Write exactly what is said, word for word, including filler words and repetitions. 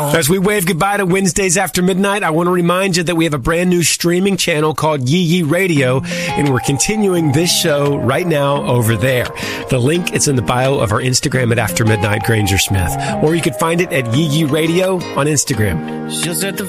As we wave goodbye to Wednesdays after midnight, I want to remind you that we have a brand new streaming channel called Yee Yee Radio, and we're continuing this show right now over there. The link is in the bio of our Instagram at After Midnight Granger Smith, or you could find it at Yee Yee Radio on Instagram.